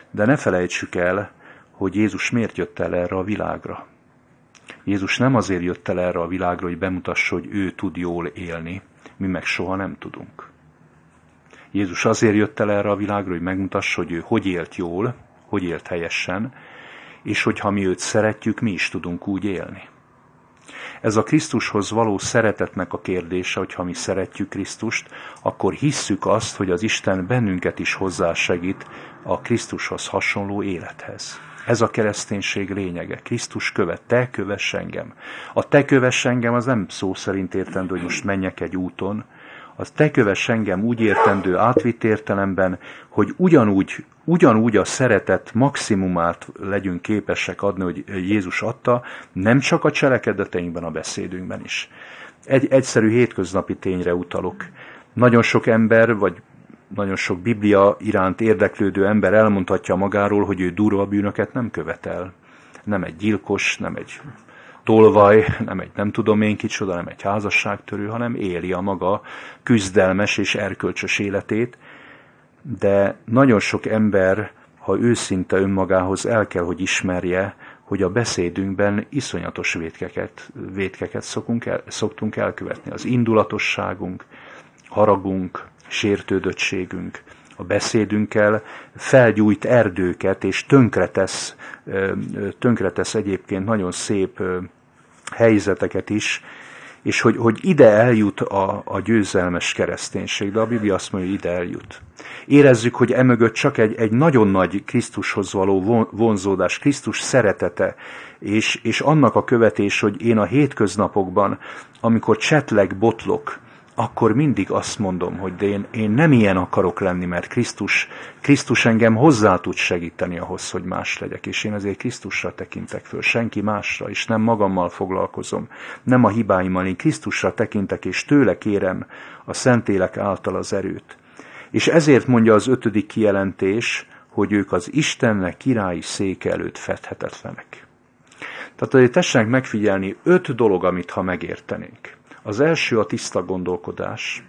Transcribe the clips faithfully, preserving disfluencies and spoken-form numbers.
De ne felejtsük el, hogy Jézus miért jött el erre a világra. Jézus nem azért jött el erre a világra, hogy bemutassa, hogy ő tud jól élni, mi meg soha nem tudunk. Jézus azért jött el erre a világra, hogy megmutassa, hogy ő hogy élt jól, hogy élt helyesen, és hogyha mi őt szeretjük, mi is tudunk úgy élni. Ez a Krisztushoz való szeretetnek a kérdése, hogyha mi szeretjük Krisztust, akkor hisszük azt, hogy az Isten bennünket is hozzásegít a Krisztushoz hasonló élethez. Ez a kereszténység lényege. Krisztus követ, te kövess engem. A te kövess engem az nem szó szerint értendő, hogy most menjek egy úton. Az te kövess engem úgy értendő átvitt értelemben, hogy ugyanúgy, ugyanúgy a szeretet maximumát legyünk képesek adni, hogy Jézus adta, nem csak a cselekedeteinkben, a beszédünkben is. Egy egyszerű hétköznapi tényre utalok. Nagyon sok ember, vagy nagyon sok Biblia iránt érdeklődő ember elmondhatja magáról, hogy ő durva bűnöket nem követel. Nem egy gyilkos, nem egy tolvaj, nem egy nem tudom én kicsoda, nem egy házasságtörő, hanem éli a maga küzdelmes és erkölcsös életét. De nagyon sok ember, ha őszinte önmagához, el kell, hogy ismerje, hogy a beszédünkben iszonyatos vétkeket, vétkeket szokunk el, szoktunk elkövetni. Az indulatosságunk, haragunk, sértődöttségünk, a beszédünkkel felgyújt erdőket, és tönkretesz, tönkretesz egyébként nagyon szép helyzeteket is, és hogy, hogy ide eljut a, a győzelmes kereszténység, de a Biblia azt mondja, hogy ide eljut. Érezzük, hogy emögött csak egy, egy nagyon nagy Krisztushoz való vonzódás, Krisztus szeretete, és, és annak a követés, hogy én a hétköznapokban, amikor csetleg, botlok, akkor mindig azt mondom, hogy de én, én nem ilyen akarok lenni, mert Krisztus, Krisztus engem hozzá tud segíteni ahhoz, hogy más legyek, és én azért Krisztusra tekintek föl, senki másra, és nem magammal foglalkozom, nem a hibáimmal, én Krisztusra tekintek, és tőle kérem a Szentlélek által az erőt. És ezért mondja az ötödik kijelentés, hogy ők az Istennek királyi széke előtt fedhetetlenek. Tehát azért tessenek megfigyelni öt dolog, amit ha megértenénk. Az első a tiszta gondolkodás.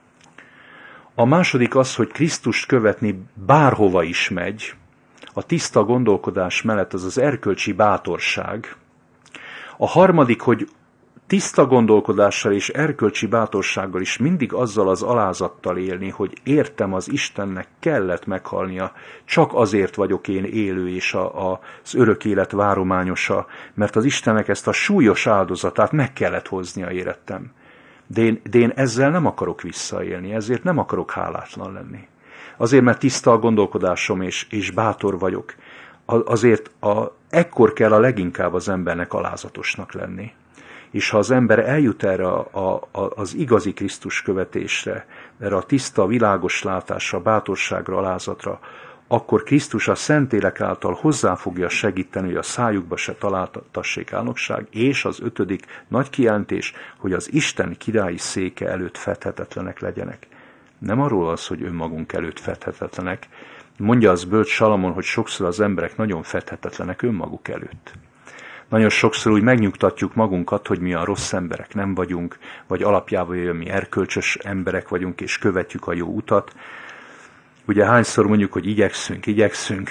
A második az, hogy Krisztust követni bárhova is megy. A tiszta gondolkodás mellett az az erkölcsi bátorság. A harmadik, hogy tiszta gondolkodással és erkölcsi bátorsággal is mindig azzal az alázattal élni, hogy értem, az Istennek kellett meghalnia, csak azért vagyok én élő és a, a, az örök élet várományosa, mert az Istennek ezt a súlyos áldozatát meg kellett hoznia, érettem. De én, de én ezzel nem akarok visszaélni, ezért nem akarok hálátlan lenni. Azért, mert tiszta a gondolkodásom és, és bátor vagyok, azért a, ekkor kell a leginkább az embernek alázatosnak lenni. És ha az ember eljut erre a, a, az igazi Krisztus követésre, erre a tiszta, világos látásra, bátorságra, alázatra, akkor Krisztus a Szentlélek által hozzá fogja segíteni, hogy a szájukba se találtassék álnokság, és az ötödik nagy kijelentés, hogy az Isten királyi széke előtt fedhetetlenek legyenek. Nem arról az, hogy önmagunk előtt fedhetetlenek. Mondja az bölcs Salamon, hogy sokszor az emberek nagyon fedhetetlenek önmaguk előtt. Nagyon sokszor úgy megnyugtatjuk magunkat, hogy mi a rossz emberek nem vagyunk, vagy alapjában jön, mi erkölcsös emberek vagyunk, és követjük a jó utat. Ugye hányszor mondjuk, hogy igyekszünk, igyekszünk,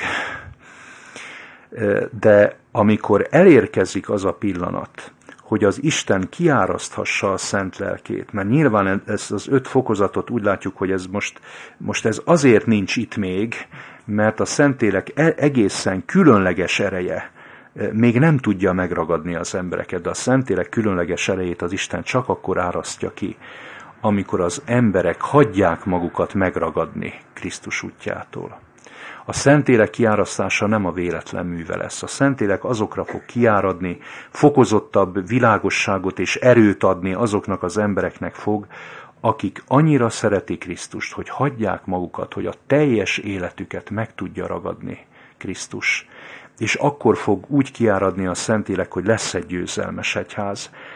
de amikor elérkezik az a pillanat, hogy az Isten kiáraszthassa a szent lelkét, mert nyilván ezt az öt fokozatot úgy látjuk, hogy ez most, most ez azért nincs itt még, mert a Szentlélek egészen különleges ereje még nem tudja megragadni az embereket, de a Szentlélek különleges erejét az Isten csak akkor árasztja ki, amikor az emberek hagyják magukat megragadni Krisztus útjától. A Szentlélek kiárasztása nem a véletlen műve lesz. A Szentlélek azokra fog kiáradni, fokozottabb világosságot és erőt adni azoknak az embereknek fog, akik annyira szeretik Krisztust, hogy hagyják magukat, hogy a teljes életüket meg tudja ragadni Krisztus. És akkor fog úgy kiáradni a Szentlélek, hogy lesz egy győzelmes egyház.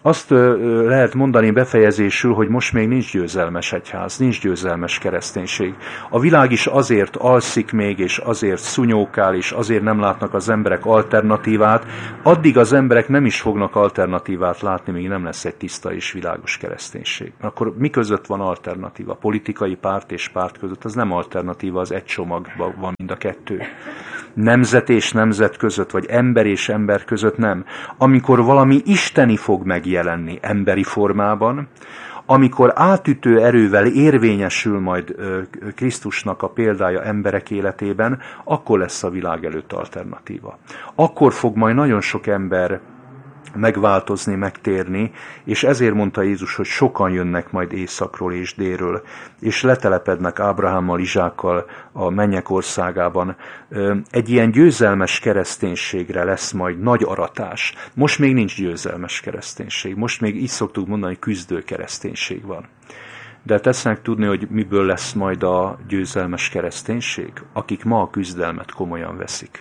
Azt lehet mondani befejezésül, hogy most még nincs győzelmes egyház, nincs győzelmes kereszténység. A világ is azért alszik még, és azért szunyókál, és azért nem látnak az emberek alternatívát. Addig az emberek nem is fognak alternatívát látni, míg nem lesz egy tiszta és világos kereszténység. Akkor mi között van alternatíva? Politikai párt és párt között, az nem alternatíva, az egy csomagban van mind a kettő. Nemzet és nemzet között, vagy ember és ember között nem. Amikor valami isteni fog megjelenni emberi formában, amikor átütő erővel érvényesül majd Krisztusnak a példája emberek életében, akkor lesz a világ előtt alternatíva. Akkor fog majd nagyon sok ember megváltozni, megtérni, és ezért mondta Jézus, hogy sokan jönnek majd északról és délről, és letelepednek Ábrahámmal, Izsákkal a mennyek országában. Egy ilyen győzelmes kereszténységre lesz majd nagy aratás. Most még nincs győzelmes kereszténység, most még így szoktuk mondani, hogy küzdő kereszténység van. De tesznek tudni, hogy miből lesz majd a győzelmes kereszténység? Akik ma a küzdelmet komolyan veszik.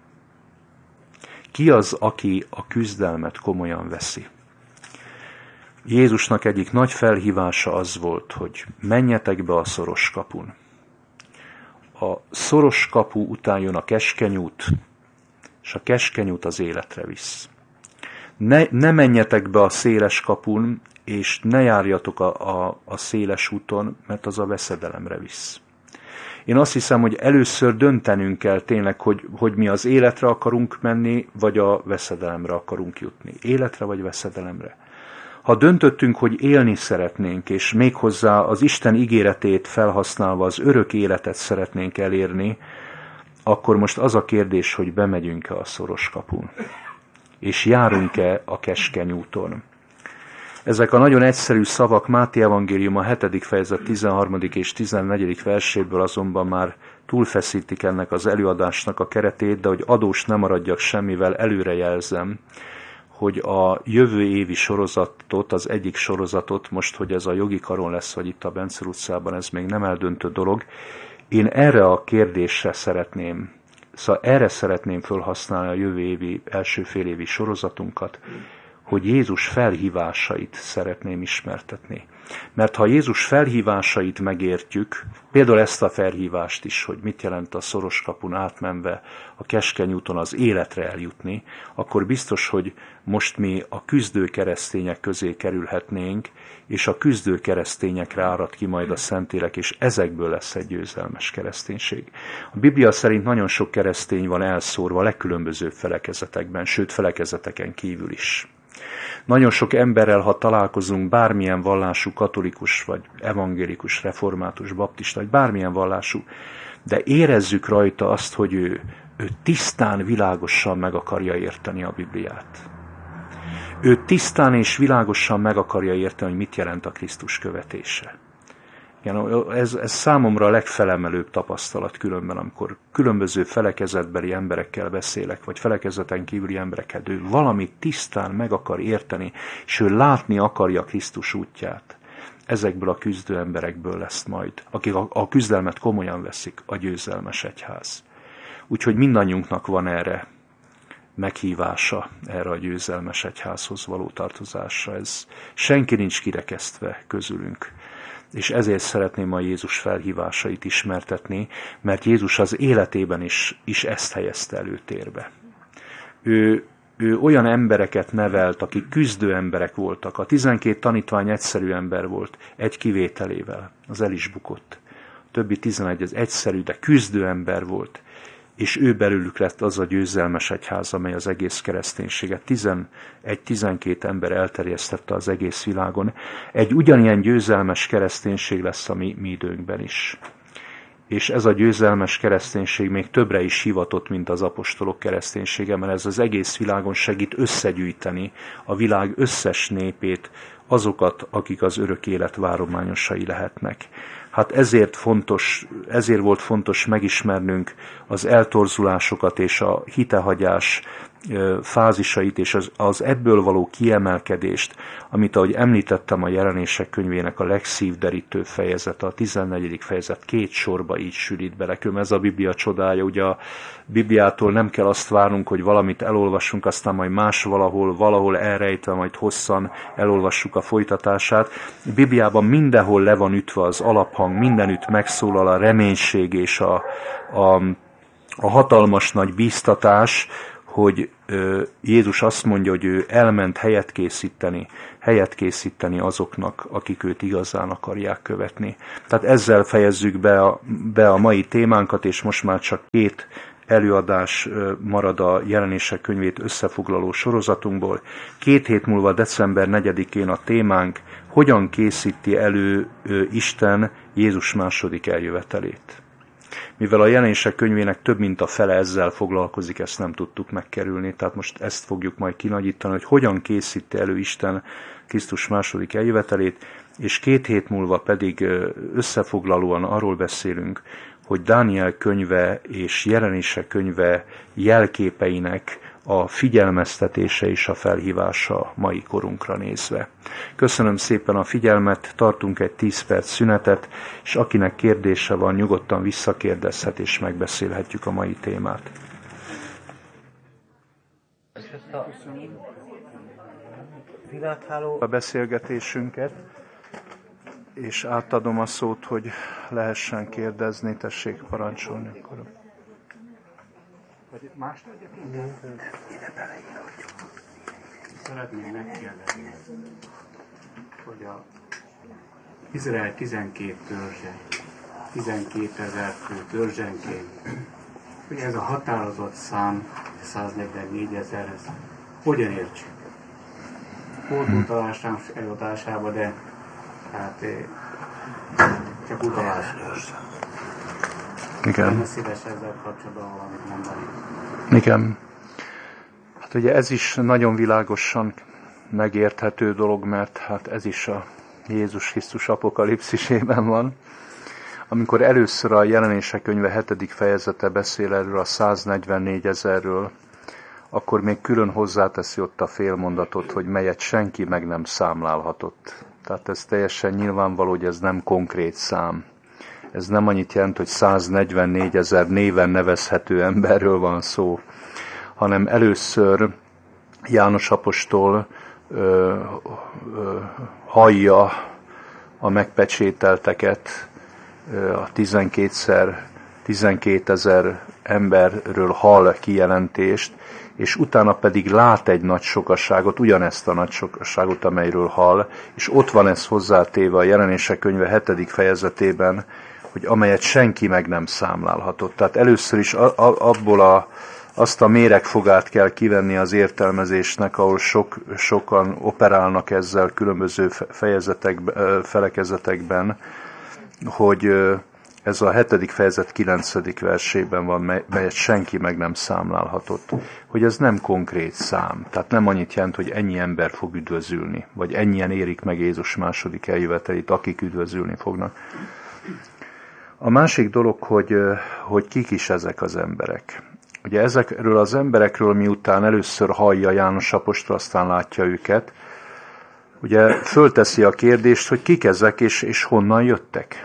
Ki az, aki a küzdelmet komolyan veszi? Jézusnak egyik nagy felhívása az volt, hogy menjetek be a szoros kapun. A szoros kapu után jön a keskeny út, és a keskeny út az életre visz. Ne, ne menjetek be a széles kapun, és ne járjatok a, a, a széles úton, mert az a veszedelemre visz. Én azt hiszem, hogy először döntenünk kell tényleg, hogy, hogy mi az életre akarunk menni, vagy a veszedelemre akarunk jutni. Életre vagy veszedelemre. Ha döntöttünk, hogy élni szeretnénk, és méghozzá az Isten ígéretét felhasználva az örök életet szeretnénk elérni, akkor most az a kérdés, hogy bemegyünk-e a szoros kapun, és járunk-e a keskeny úton. Ezek a nagyon egyszerű szavak Máté evangélium a hetedik fejezet tizenharmadik és tizennegyedik verséből azonban már túlfeszítik ennek az előadásnak a keretét, de hogy adós nem maradjak semmivel, előre jelzem, hogy a jövő évi sorozatot, az egyik sorozatot, most, hogy ez a jogi karon lesz, vagy itt a Bence utcában, ez még nem eldöntő dolog, én erre a kérdésre szeretném, szóval erre szeretném felhasználni a jövő évi, első fél évi sorozatunkat, hogy Jézus felhívásait szeretném ismertetni. Mert ha Jézus felhívásait megértjük, például ezt a felhívást is, hogy mit jelent a szoros kapun átmenve a keskeny úton az életre eljutni, akkor biztos, hogy most mi a küzdő keresztények közé kerülhetnénk, és a küzdő keresztényekre árad ki majd a Szentlélek, és ezekből lesz egy győzelmes kereszténység. A Biblia szerint nagyon sok keresztény van elszórva legkülönbözőbb felekezetekben, sőt felekezeteken kívül is. Nagyon sok emberrel, ha találkozunk, bármilyen vallású katolikus, vagy evangélikus, református, baptista, vagy bármilyen vallású, de érezzük rajta azt, hogy ő, ő tisztán, világosan meg akarja érteni a Bibliát. Ő tisztán és világosan meg akarja érteni, hogy mit jelent a Krisztus követése. Igen, ez, ez számomra a legfelemelőbb tapasztalat különben, amikor különböző felekezetbeli emberekkel beszélek, vagy felekezeten kívüli emberekkel, ő valamit tisztán meg akar érteni, és ő látni akarja Krisztus útját. Ezekből a küzdő emberekből lesz majd, akik a, a küzdelmet komolyan veszik, a győzelmes egyház. Úgyhogy mindannyiunknak van erre meghívása, erre a győzelmes egyházhoz való tartozásra. Ez senki nincs kirekesztve közülünk. És ezért szeretném a Jézus felhívásait ismertetni, mert Jézus az életében is, is ezt helyezte előtérbe. Ő, ő olyan embereket nevelt, akik küzdő emberek voltak. A tizenkét tanítvány egyszerű ember volt, egy kivételével, az el is bukott. A többi tizenegy az egyszerű, de küzdő ember volt. És ő belőlük lett az a győzelmes egyház, amely az egész kereszténységet tizenegy-tizenkét ember elterjesztette az egész világon. Egy ugyanilyen győzelmes kereszténység lesz a mi, mi időnkben is. És ez a győzelmes kereszténység még többre is hivatott, mint az apostolok kereszténysége, mert ez az egész világon segít összegyűjteni a világ összes népét, azokat, akik az örök élet várományosai lehetnek. Hát ezért fontos, ezért volt fontos megismernünk az eltorzulásokat és a hitehagyás fázisait és az, az ebből való kiemelkedést, amit, ahogy említettem, a Jelenések könyvének a legszívderítő fejezete, a tizennegyedik fejezet két sorba így sűrít bele. Ez a Biblia csodája, ugye a Bibliától nem kell azt várnunk, hogy valamit elolvassunk, aztán majd más valahol, valahol elrejtve, majd hosszan elolvassuk a folytatását. A Bibliában mindenhol le van ütve az alaphang, mindenütt megszólal a reménység és a, a, a hatalmas nagy bíztatás, hogy Jézus azt mondja, hogy ő elment helyet készíteni, helyet készíteni azoknak, akik őt igazán akarják követni. Tehát ezzel fejezzük be a, be a mai témánkat, és most már csak két előadás marad a Jelenések könyvét összefoglaló sorozatunkból. Két hét múlva, december negyedikén a témánk, hogyan készíti elő Isten Jézus második eljövetelét. Mivel a Jelenések könyvének több mint a fele ezzel foglalkozik, ezt nem tudtuk megkerülni, tehát most ezt fogjuk majd kinagyítani, hogy hogyan készíti elő Isten Krisztus második eljövetelét, és két hét múlva pedig összefoglalóan arról beszélünk, hogy Dániel könyve és Jelenések könyve jelképeinek a figyelmeztetése és a felhívása mai korunkra nézve. Köszönöm szépen a figyelmet, tartunk egy tíz perc szünetet, és akinek kérdése van, nyugodtan visszakérdezhet, és megbeszélhetjük a mai témát. A beszélgetésünket, és átadom a szót, hogy lehessen kérdezni, tessék parancsolni. Vagy mást adjak én? Szeretném megkérdezni, hogy a Izrael tizenkét törzse, tizenkétezer fő törzsenként, hogy ez a határozott szám, száznegyvennégy ezer, ez hogyan értsük? Volt utalásám előadásába, de hát csak utalás. Igen. Nem szíves ezzel kapcsolatban valamit mondani. Igen. Hát ugye ez is nagyon világosan megérthető dolog, mert hát ez is a Jézus Krisztus apokalipszisében van. Amikor először a Jelenések könyve hetedik fejezete beszél erről a száznegyvennégy ezerről, akkor még külön hozzáteszi ott a félmondatot, hogy melyet senki meg nem számlálhatott. Tehát ez teljesen nyilvánvaló, hogy ez nem konkrét szám. Ez nem annyit jelent, hogy száznegyvennégy ezer néven nevezhető emberről van szó, hanem először János apostol ö, ö, hallja a megpecsételteket, ö, a tizenkétszer, tizenkétezer emberről hall kijelentést, és utána pedig lát egy nagy sokaságot, ugyanezt a nagy sokaságot, amelyről hall, és ott van ez hozzátéve a Jelenések könyve hetedik fejezetében, hogy amelyet senki meg nem számlálhatott. Tehát először is a, a, abból a, azt a méregfogát kell kivenni az értelmezésnek, ahol sok, sokan operálnak ezzel különböző fejezetekben, felekezetekben, hogy ez a hetedik fejezet kilencedik versében van, melyet senki meg nem számlálhatott. Hogy ez nem konkrét szám. Tehát nem annyit jelent, hogy ennyi ember fog üdvözülni, vagy ennyien érik meg Jézus második eljövetelét, akik üdvözülni fognak. A másik dolog, hogy, hogy kik is ezek az emberek. Ugye ezekről az emberekről miután először hallja János apostol, aztán látja őket, ugye fölteszi a kérdést, hogy kik ezek és, és honnan jöttek.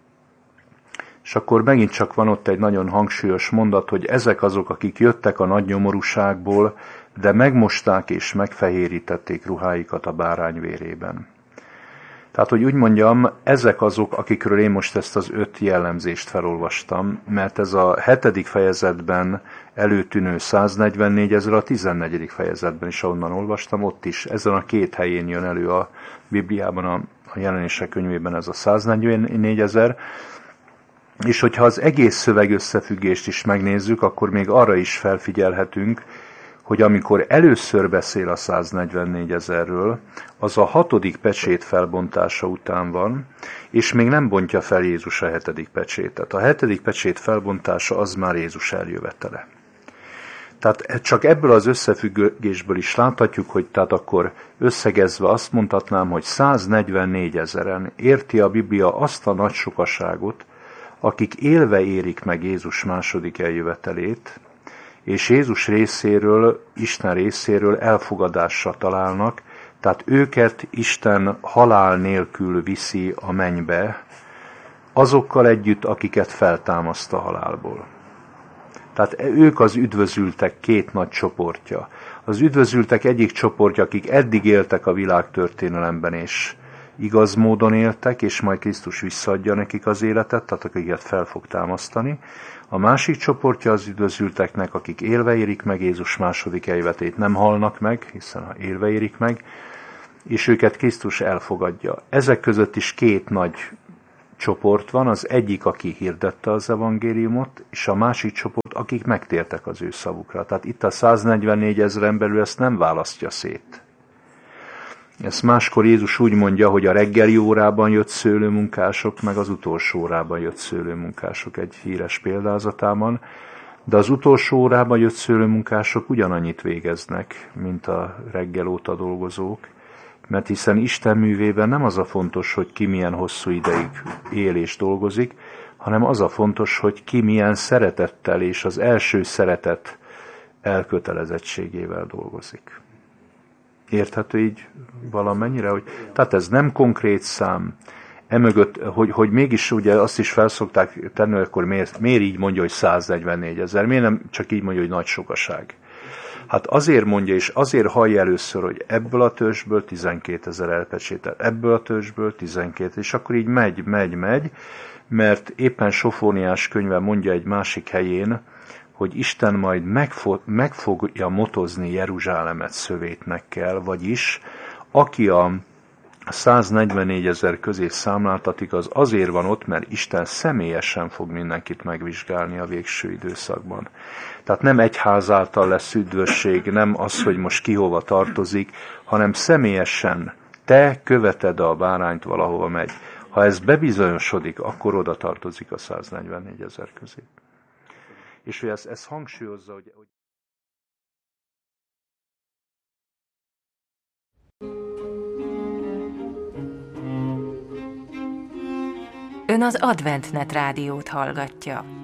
És akkor megint csak van ott egy nagyon hangsúlyos mondat, hogy ezek azok, akik jöttek a nagy nyomorúságból, de megmosták és megfehérítették ruháikat a bárány vérében. Tehát, hogy úgy mondjam, ezek azok, akikről én most ezt az öt jellemzést felolvastam, mert ez a hetedik fejezetben előtűnő száznegyvennégy ezer a tizennegyedik fejezetben is, ahonnan olvastam, ott is ezen a két helyén jön elő a Bibliában, a, a Jelenések könyvében ez a száznegyvennégy ezer, és hogyha az egész szöveg összefüggést is megnézzük, akkor még arra is felfigyelhetünk, hogy amikor először beszél a száznegyvennégy ezerről, az a hatodik pecsét felbontása után van, és még nem bontja fel Jézus a hetedik pecsétet. A hetedik pecsét felbontása az már Jézus eljövetele. Tehát csak ebből az összefüggésből is láthatjuk, hogy tehát akkor összegezve azt mondhatnám, hogy száznegyvennégy ezeren érti a Biblia azt a nagy sokaságot, akik élve érik meg Jézus második eljövetelét, és Jézus részéről, Isten részéről elfogadásra találnak, tehát őket Isten halál nélkül viszi a mennybe, azokkal együtt, akiket feltámaszt a halálból. Tehát ők az üdvözültek két nagy csoportja. Az üdvözültek egyik csoportja, akik eddig éltek a világtörténelemben, és igaz módon éltek, és majd Krisztus visszaadja nekik az életet, tehát akiket fel fog támasztani. A másik csoportja az üdvözülteknek, akik élve érik meg Jézus második eljövetét, nem halnak meg, hiszen élve érik meg, és őket Krisztus elfogadja. Ezek között is két nagy csoport van, az egyik, aki hirdette az evangéliumot, és a másik csoport, akik megtértek az ő szavukra. Tehát itt a száznegyvennégy ezeren belül ezt nem választja szét. Ezt máskor Jézus úgy mondja, hogy a reggeli órában jött szőlőmunkások, meg az utolsó órában jött szőlőmunkások egy híres példázatában, de az utolsó órában jött szőlőmunkások ugyanannyit végeznek, mint a reggel óta dolgozók, mert hiszen Isten művében nem az a fontos, hogy ki milyen hosszú ideig él és dolgozik, hanem az a fontos, hogy ki milyen szeretettel és az első szeretet elkötelezettségével dolgozik. Érthető így valamennyire? Hogy, tehát ez nem konkrét szám, emögött, hogy, hogy mégis ugye azt is felszokták tenni, hogy akkor miért, miért így mondja, hogy száznegyvennégy ezer, miért nem csak így mondja, hogy nagy sokaság. Hát azért mondja, és azért hallja először, hogy ebből a törzsből tizenkétezer elpecsétel, ebből a törzsből tizenkét, és akkor így megy, megy, megy, mert éppen Sofóniás könyve mondja egy másik helyén, hogy Isten majd megfog, meg fogja motozni Jeruzsálemet szövétnekkel, vagyis aki a száznegyvennégy ezer közé számláltatik, az azért van ott, mert Isten személyesen fog mindenkit megvizsgálni a végső időszakban. Tehát nem egyház által lesz üdvösség, nem az, hogy most ki hova tartozik, hanem személyesen te követed a bárányt, valahova megy. Ha ez bebizonyosodik, akkor oda tartozik a száznegyvennégy ezer közé. És hogy ez, ez hangsúlyozza, hogy... Ön az AdventNet rádiót hallgatja.